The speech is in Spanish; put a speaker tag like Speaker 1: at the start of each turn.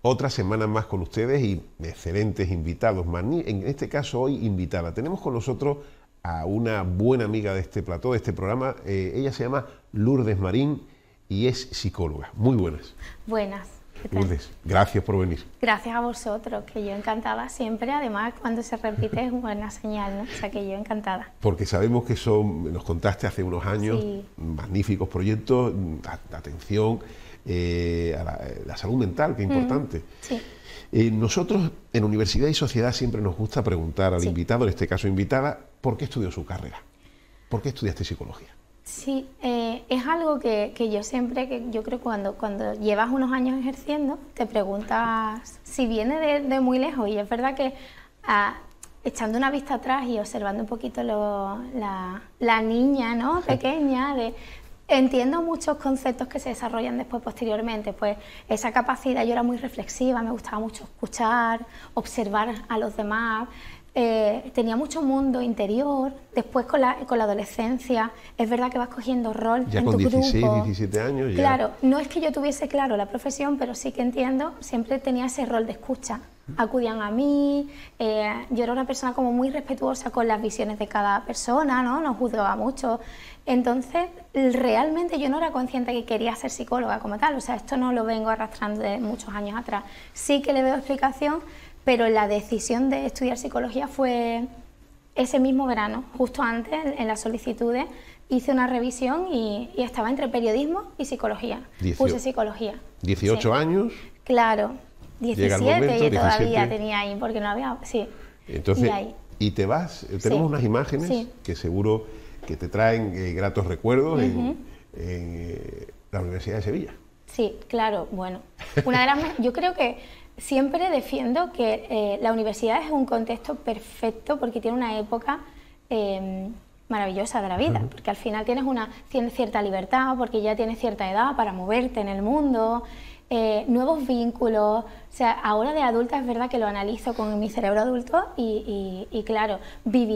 Speaker 1: Otra semana más con ustedes y excelentes invitados. En este caso hoy invitada. Tenemos con nosotros a una buena amiga de este plató, de este programa. Ella se llama Lourdes Marín y es psicóloga. Muy buenas.
Speaker 2: Buenas. ¿Qué tal?
Speaker 1: Lourdes, gracias por venir.
Speaker 2: Gracias a vosotros, que yo encantada siempre. Además, cuando se repite es buena señal, ¿no? O sea, que yo encantada.
Speaker 1: Porque sabemos que nos contaste hace unos años,
Speaker 2: sí,
Speaker 1: magníficos proyectos de atención a la salud mental, que es importante.
Speaker 2: Sí.
Speaker 1: Nosotros en Universidad y Sociedad siempre nos gusta preguntar al
Speaker 2: Sí.
Speaker 1: invitado, en este caso invitada, ¿por qué estudió su carrera? ¿Por qué estudiaste psicología?
Speaker 2: Sí, es algo que yo siempre, que yo creo cuando llevas unos años ejerciendo, te preguntas si viene de muy lejos. Y es verdad que echando una vista atrás y observando un poquito la niña, ¿no?, pequeña, entiendo muchos conceptos que se desarrollan después posteriormente. Pues esa capacidad, yo era muy reflexiva, me gustaba mucho escuchar, observar a los demás. Tenía mucho mundo interior. Después con la adolescencia es verdad que vas cogiendo rol
Speaker 1: Ya
Speaker 2: en
Speaker 1: con
Speaker 2: tu
Speaker 1: 16,
Speaker 2: grupo.
Speaker 1: 17 años. Ya.
Speaker 2: Claro, no es que yo tuviese claro la profesión, pero sí que entiendo, siempre tenía ese rol de escucha. Acudían a mí, yo era una persona como muy respetuosa con las visiones de cada persona, no juzgaba mucho. Entonces, realmente yo no era consciente que quería ser psicóloga como tal. O sea, esto no lo vengo arrastrando de muchos años atrás. Sí que le veo explicación, pero la decisión de estudiar psicología fue ese mismo verano, justo antes, en las solicitudes, hice una revisión y estaba entre periodismo y psicología. Puse psicología.
Speaker 1: 18
Speaker 2: sí.
Speaker 1: años.
Speaker 2: Claro, 17 y todavía
Speaker 1: 17.
Speaker 2: tenía ahí, porque no había... Sí.
Speaker 1: Entonces, y te vas, tenemos unas imágenes
Speaker 2: sí.
Speaker 1: que seguro que te traen gratos recuerdos en la Universidad de Sevilla.
Speaker 2: Sí, claro, bueno. Una de las yo creo que siempre defiendo que la universidad es un contexto perfecto porque tiene una época maravillosa de la vida, porque al final tienes cierta libertad, porque ya tienes cierta edad para moverte en el mundo, nuevos vínculos. O sea, ahora de adulta es verdad que lo analizo con mi cerebro adulto y claro, vivir